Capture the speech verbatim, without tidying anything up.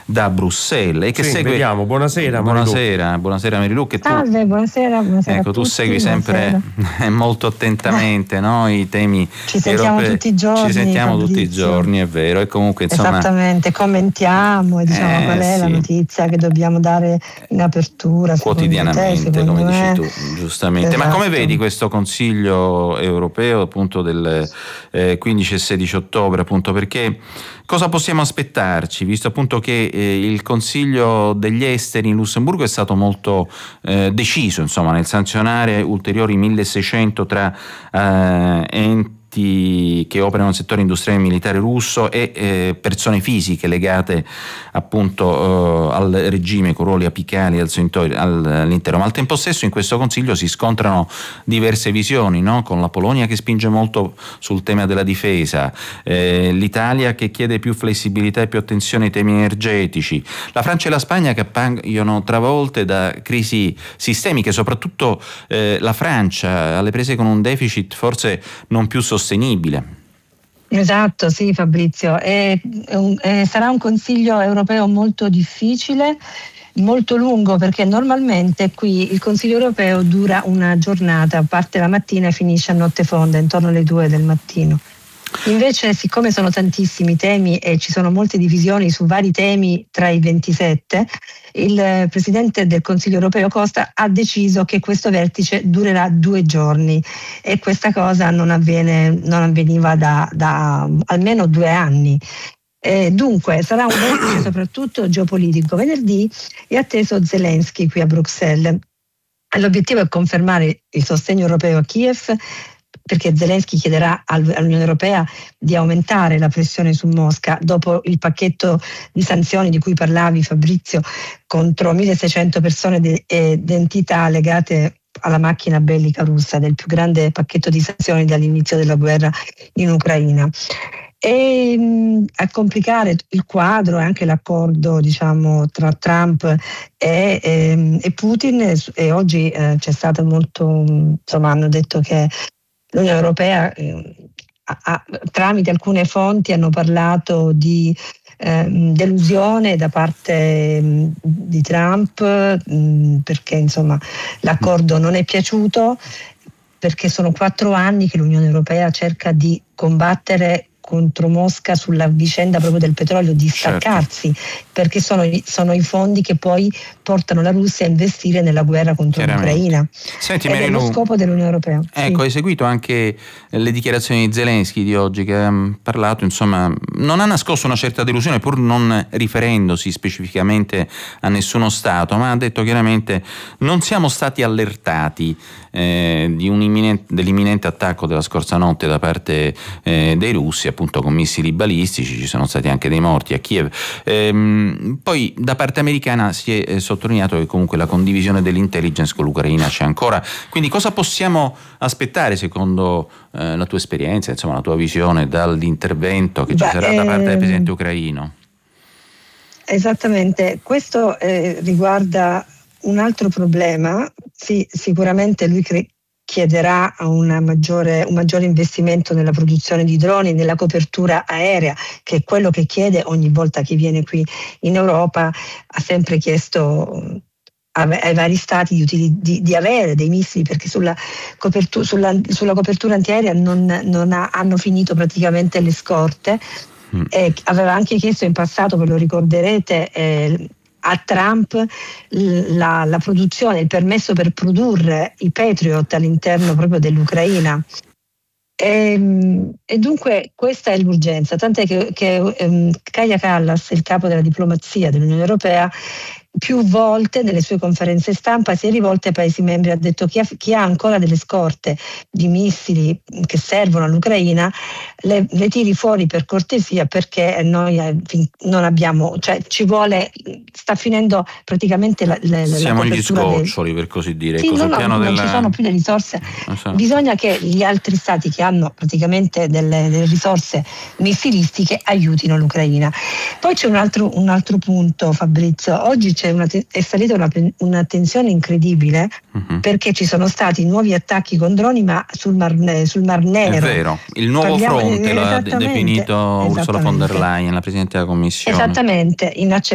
da Bruxelles e che sì, segue. Vediamo. Buonasera, buonasera, buonasera Marilu. Che tu, Salve, buonasera, buonasera. Ecco, a tu tutti, segui buonasera. sempre molto attentamente, no, i temi Ci sentiamo europei. tutti i giorni. Ci sentiamo Fabrizio. tutti i giorni, è vero. E comunque insomma. Esattamente, commentiamo e diciamo eh, qual è sì. la notizia che dobbiamo dare in apertura. Quotidianamente, te, come me. dici tu, giustamente. Esatto. Ma come vedi questo Consiglio europeo appunto del eh, quindici e sedici ottobre, appunto, perché cosa possiamo aspettarci, visto appunto che eh, il Consiglio degli Esteri in Lussemburgo è stato molto eh, deciso, insomma, nel sanzionare ulteriori milleseicento tra eh, enti che operano nel settore industriale e militare russo e eh, persone fisiche legate appunto eh, al regime con ruoli apicali al suo all'interno. Ma al tempo stesso in questo Consiglio si scontrano diverse visioni, no? Con la Polonia che spinge molto sul tema della difesa, eh, l'Italia che chiede più flessibilità e più attenzione ai temi energetici, la Francia e la Spagna che appaiono travolte da crisi sistemiche, soprattutto eh, la Francia alle prese con un deficit forse non più sostenibile. Esatto, sì Fabrizio, è, è un, è, sarà un Consiglio europeo molto difficile, molto lungo, perché normalmente qui il Consiglio europeo dura una giornata, parte la mattina e finisce a notte fonda, intorno alle due del mattino. Invece, siccome sono tantissimi temi e ci sono molte divisioni su vari temi tra i ventisette, il Presidente del Consiglio europeo Costa ha deciso che questo vertice durerà due giorni e questa cosa non avviene, non avveniva da, da almeno due anni. Eh, dunque sarà un vertice soprattutto geopolitico. Venerdì è atteso Zelensky qui a Bruxelles. L'obiettivo è confermare il sostegno europeo a Kiev, perché Zelensky chiederà all'Unione Europea di aumentare la pressione su Mosca dopo il pacchetto di sanzioni di cui parlavi Fabrizio contro milleseicento persone di identità legate alla macchina bellica russa, del più grande pacchetto di sanzioni dall'inizio della guerra in Ucraina. E mh, a complicare il quadro è anche l'accordo, diciamo, tra Trump e, e, e Putin, e, e oggi eh, c'è stato molto, insomma, hanno detto che l'Unione Europea eh, ha, ha, tramite alcune fonti hanno parlato di eh, delusione da parte mh, di Trump, mh, perché insomma l'accordo non è piaciuto, perché sono quattro anni che l'Unione Europea cerca di combattere contro Mosca sulla vicenda proprio del petrolio, di staccarsi, certo, perché sono, sono i fondi che poi portano la Russia a investire nella guerra contro l'Ucraina. Senti, ed Marilu, è lo scopo dell'Unione Europea. Ecco, sì. Hai seguito anche le dichiarazioni di Zelensky di oggi, che ha parlato, insomma, non ha nascosto una certa delusione pur non riferendosi specificamente a nessuno Stato, ma ha detto chiaramente: non siamo stati allertati eh, di un imminente, dell'imminente attacco della scorsa notte da parte eh, dei russi, appunto con missili balistici, ci sono stati anche dei morti a Kiev. Ehm, poi da parte americana si è eh, sottolineato che comunque la condivisione dell'intelligence con l'Ucraina c'è ancora. Quindi cosa possiamo aspettare secondo eh, la tua esperienza, insomma la tua visione dall'intervento che ci Beh, sarà da parte del ehm, presidente ucraino? Esattamente, questo eh, riguarda un altro problema. Sì, sicuramente lui cre- chiederà una maggiore, un maggiore investimento nella produzione di droni, nella copertura aerea, che è quello che chiede ogni volta che viene qui in Europa. Ha sempre chiesto ai vari stati di, utili- di, di avere dei missili, perché sulla, copertu- sulla, sulla copertura antiaerea non, non ha, hanno finito praticamente le scorte. Mm. E aveva anche chiesto in passato, ve lo ricorderete, eh, a Trump la, la produzione, il permesso per produrre i Patriot all'interno proprio dell'Ucraina. E, e dunque questa è l'urgenza, tant'è che, che um, Kaja Kallas, il capo della diplomazia dell'Unione Europea, più volte nelle sue conferenze stampa si è rivolta ai Paesi membri, ha detto: chi ha, chi ha ancora delle scorte di missili che servono all'Ucraina le, le tiri fuori per cortesia, perché noi non abbiamo, cioè ci vuole, sta finendo praticamente la, la, siamo la gli sgoccioli, del... per così dire. Sì, ecco, no, no, piano non della... ci sono più le risorse, so. Bisogna che gli altri stati che hanno praticamente delle, delle risorse missilistiche aiutino l'Ucraina. Poi c'è un altro, un altro punto, Fabrizio. Oggi c'è una te- è salita una, una tensione incredibile, uh-huh, perché ci sono stati nuovi attacchi con droni, ma sul Mar, sul Mar Nero. È vero, il nuovo Parliamo, fronte l'ha esattamente, definito Ursula von der Leyen, la Presidente della Commissione. Esattamente, inaccettabile.